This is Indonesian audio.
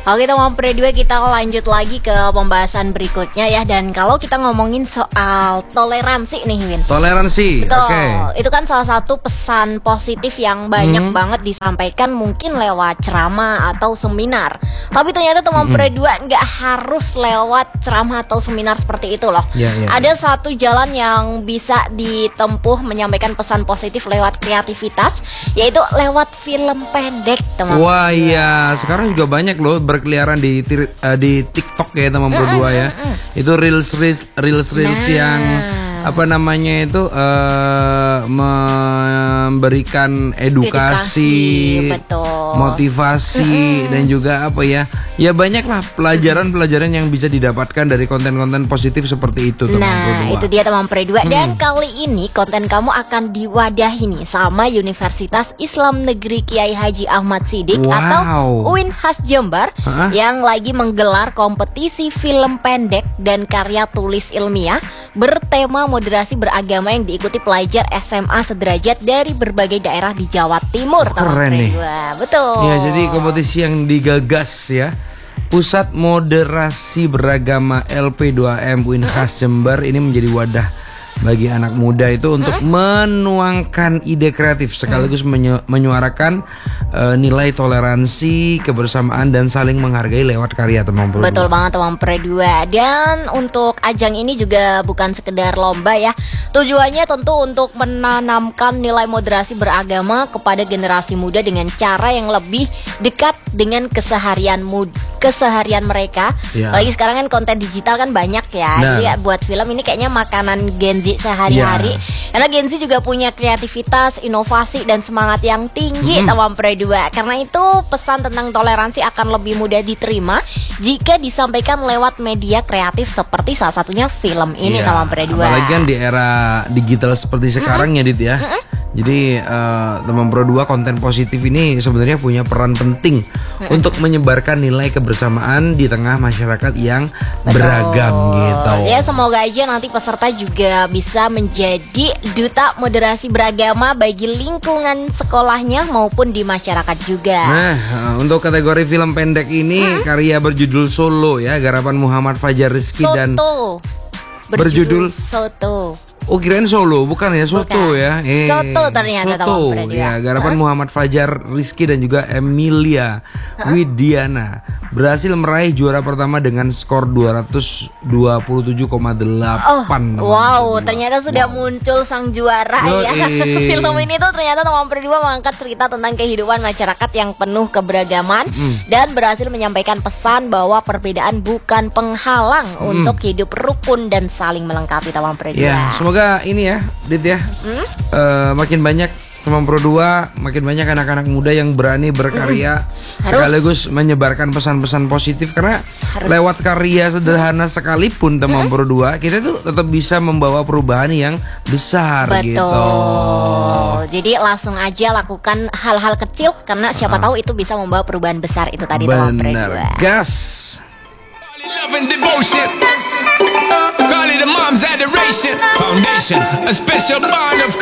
Oke teman Pre2, kita lanjut lagi ke pembahasan berikutnya ya. Dan kalau kita ngomongin soal toleransi nih Win. Toleransi, betul. Oke. Itu kan salah satu pesan positif yang banyak banget disampaikan mungkin lewat ceramah atau seminar. Tapi ternyata teman Pre2 nggak harus lewat ceramah atau seminar seperti itu loh. Ada satu jalan yang bisa ditempuh menyampaikan pesan positif lewat kreativitas, yaitu lewat film pendek teman. Wah iya, sekarang juga banyak loh berkeliaran di TikTok ya teman Pro2 ya. Itu reels yang apa namanya itu memberikan edukasi, motivasi dan juga apa ya banyak lah pelajaran yang bisa didapatkan dari konten-konten positif seperti itu teman Pro2. Nah itu dia teman Pre2. Dan kali ini konten kamu akan diwadahi nih sama Universitas Islam Negeri Kiai Haji Ahmad Siddiq atau UIN Khas Jember yang lagi menggelar kompetisi film pendek dan karya tulis ilmiah bertema moderasi beragama yang diikuti pelajar SMA sederajat dari berbagai daerah di Jawa Timur. Keren nih. Betul. Ya, jadi kompetisi yang digagas ya Pusat Moderasi Beragama LP2M UIN Khas Jember ini menjadi wadah bagi anak muda itu untuk menuangkan ide kreatif sekaligus menyuarakan nilai toleransi, kebersamaan dan saling menghargai lewat karya teman Pro2. Betul banget teman Pre2. Dan untuk ajang ini juga bukan sekedar lomba ya. Tujuannya tentu untuk menanamkan nilai moderasi beragama kepada generasi muda dengan cara yang lebih dekat dengan keseharian mereka. Apalagi sekarang kan konten digital kan banyak ya. Jadi buat film ini kayaknya makanan Gen Z sehari-hari. Karena Gen Z juga punya kreativitas, inovasi dan semangat yang tinggi teman Pre2. Karena itu pesan tentang toleransi akan lebih mudah diterima jika disampaikan lewat media kreatif seperti salah satunya film ini teman Pre2. Apalagi kan di era digital seperti sekarang ya Dit ya. Jadi teman Pro2 konten positif ini sebenarnya punya peran penting untuk menyebarkan nilai kebersamaan di tengah masyarakat yang beragam gitu. Ya semoga aja nanti peserta juga bisa menjadi duta moderasi beragama bagi lingkungan sekolahnya maupun di masyarakat juga. Nah untuk kategori film pendek ini karya berjudul Solo ya, garapan Muhammad Fajar Rizky dan berjudul Soto. Oh kirain Solo, bukan ya, Soto ya. Soto ternyata Soto ya, garapan Muhammad Fajar Rizky dan juga Emilia Widiana berhasil meraih juara pertama dengan skor 227,8. Wow, ternyata sudah muncul sang juara ya. Film ini tuh ternyata teman Pre2 mengangkat cerita tentang kehidupan masyarakat yang penuh keberagaman dan berhasil menyampaikan pesan bahwa perbedaan bukan penghalang untuk hidup rukun dan saling melengkapi teman Pre2. Ya, semoga ini ya, Dit ya, makin banyak teman Pro2, makin banyak anak-anak muda yang berani berkarya sekaligus menyebarkan pesan-pesan positif. Karena lewat karya sederhana sekalipun teman Pro2, kita tuh tetap bisa membawa perubahan yang besar. Gitu. Jadi langsung aja lakukan hal-hal kecil karena siapa tahu itu bisa membawa perubahan besar itu tadi teman Pre2. Gas. Call it a mom's adoration. Foundation, a special bond of